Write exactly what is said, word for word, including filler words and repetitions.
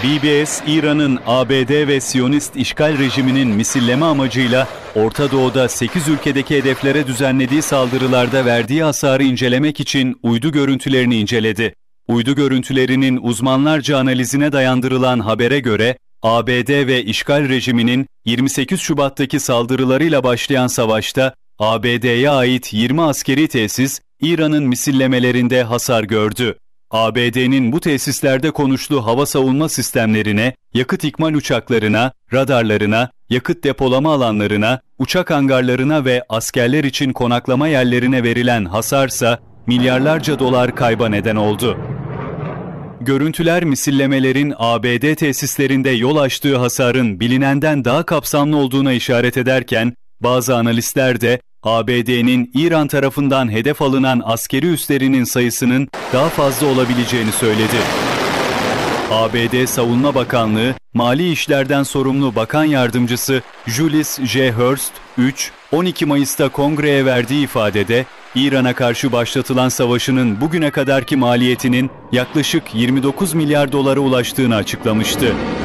B B S, İran'ın A B D ve Siyonist işgal rejiminin misilleme amacıyla Orta Doğu'da sekiz ülkedeki hedeflere düzenlediği saldırılarda verdiği hasarı incelemek için uydu görüntülerini inceledi. Uydu görüntülerinin uzmanlarca analizine dayandırılan habere göre, A B D ve işgal rejiminin yirmi sekiz Şubat'taki saldırılarıyla başlayan savaşta A B D'ye ait yirmi askeri tesis, İran'ın misillemelerinde hasar gördü. A B D'nin bu tesislerde konuştuğu hava savunma sistemlerine, yakıt ikmal uçaklarına, radarlarına, yakıt depolama alanlarına, uçak hangarlarına ve askerler için konaklama yerlerine verilen hasarsa milyarlarca dolar kayba neden oldu. Görüntüler misillemelerin A B D tesislerinde yol açtığı hasarın bilinenden daha kapsamlı olduğuna işaret ederken, bazı analistler de A B D'nin İran tarafından hedef alınan askeri üslerinin sayısının daha fazla olabileceğini söyledi. A B D Savunma Bakanlığı, Mali İşlerden sorumlu Bakan Yardımcısı Julius J. Hurst, üç on iki Mayıs'ta kongreye verdiği ifadede, İran'a karşı başlatılan savaşının bugüne kadarki maliyetinin yaklaşık yirmi dokuz milyar dolara ulaştığını açıklamıştı.